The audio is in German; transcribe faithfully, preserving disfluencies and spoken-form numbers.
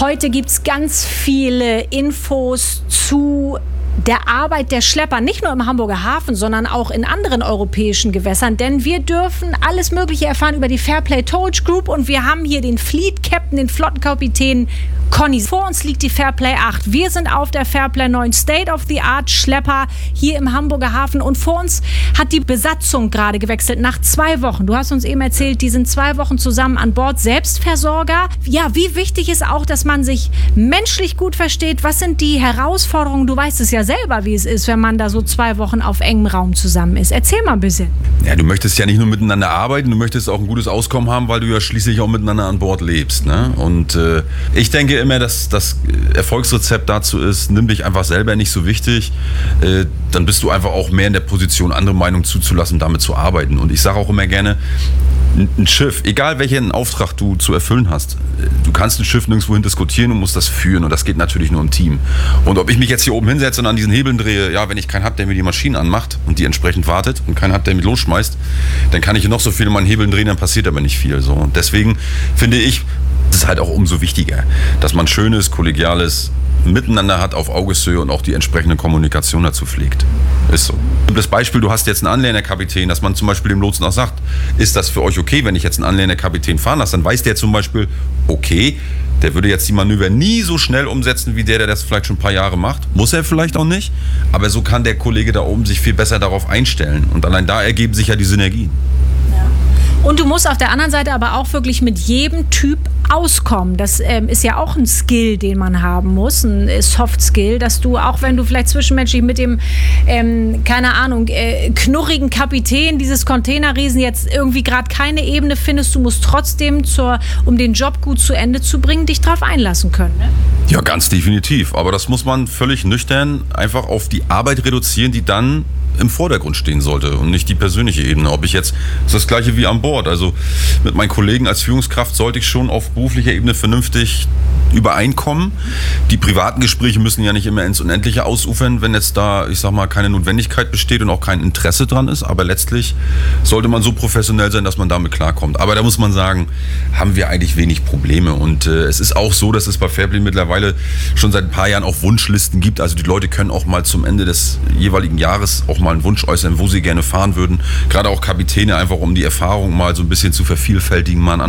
Heute gibt es ganz viele Infos zu der Arbeit der Schlepper, nicht nur im Hamburger Hafen, sondern auch in anderen europäischen Gewässern. Denn wir dürfen alles Mögliche erfahren über die Fairplay Towage Group und wir haben hier den Fleet Captain, den Flottenkapitän Conny. Vor uns liegt die Fairplay acht. Wir sind auf der Fairplay neun, State of the Art Schlepper hier im Hamburger Hafen und vor uns hat die Besatzung gerade gewechselt nach zwei Wochen. Du hast uns eben erzählt, die sind zwei Wochen zusammen an Bord, Selbstversorger. Ja, wie wichtig ist auch, dass man sich menschlich gut versteht? Was sind die Herausforderungen? Du weißt es ja selber, wie es ist, wenn man da so zwei Wochen auf engem Raum zusammen ist. Erzähl mal ein bisschen. Ja, du möchtest ja nicht nur miteinander arbeiten, du möchtest auch ein gutes Auskommen haben, weil du ja schließlich auch miteinander an Bord lebst. Ne? Und äh, ich denke immer, dass das Erfolgsrezept dazu ist, nimm dich einfach selber nicht so wichtig, äh, dann bist du einfach auch mehr in der Position, andere Meinungen zuzulassen, damit zu arbeiten. Und ich sage auch immer gerne, ein Schiff, egal welchen Auftrag du zu erfüllen hast, du kannst ein Schiff nirgendwohin diskutieren und musst das führen und das geht natürlich nur im Team. Und ob ich mich jetzt hier oben hinsetze und an diesen Hebeln drehe, ja, wenn ich keinen habe, der mir die Maschinen anmacht und die entsprechend wartet und keinen habe, der mich losschmeißt, dann kann ich noch so viel in meinen Hebeln drehen, dann passiert aber nicht viel. So. Und deswegen finde ich, es ist halt auch umso wichtiger, dass man schönes, kollegiales Miteinander hat auf Augeshöhe und auch die entsprechende Kommunikation dazu pflegt. Ist so. Das Beispiel, du hast jetzt einen Anlernerkapitän, dass man zum Beispiel dem Lotsen auch sagt, ist das für euch okay, wenn ich jetzt einen Anlernerkapitän fahren lasse, dann weiß der zum Beispiel, okay, der würde jetzt die Manöver nie so schnell umsetzen, wie der, der das vielleicht schon ein paar Jahre macht. Muss er vielleicht auch nicht, aber so kann der Kollege da oben sich viel besser darauf einstellen. Und allein da ergeben sich ja die Synergien. Und du musst auf der anderen Seite aber auch wirklich mit jedem Typ auskommen. Das ähm, ist ja auch ein Skill, den man haben muss, ein Soft-Skill, dass du, auch wenn du vielleicht zwischenmenschlich mit dem, ähm, keine Ahnung, äh, knurrigen Kapitän dieses Containerriesen jetzt irgendwie gerade keine Ebene findest, du musst trotzdem, zur, um den Job gut zu Ende zu bringen, dich drauf einlassen können. Ne? Ja, ganz definitiv. Aber das muss man völlig nüchtern einfach auf die Arbeit reduzieren, die dann im Vordergrund stehen sollte und nicht die persönliche Ebene. Ob ich jetzt, das ist das Gleiche wie an Bord. Also mit meinen Kollegen als Führungskraft sollte ich schon auf beruflicher Ebene vernünftig übereinkommen. Die privaten Gespräche müssen ja nicht immer ins Unendliche ausufern, wenn jetzt da, ich sag mal, keine Notwendigkeit besteht und auch kein Interesse dran ist. Aber letztlich sollte man so professionell sein, dass man damit klarkommt. Aber da muss man sagen, haben wir eigentlich wenig Probleme. Und äh, es ist auch so, dass es bei Fairplay mittlerweile schon seit ein paar Jahren auch Wunschlisten gibt. Also die Leute können auch mal zum Ende des jeweiligen Jahres auch mal einen Wunsch äußern, wo sie gerne fahren würden. Gerade auch Kapitäne, einfach um die Erfahrung mal so ein bisschen zu vervielfältigen, mal einen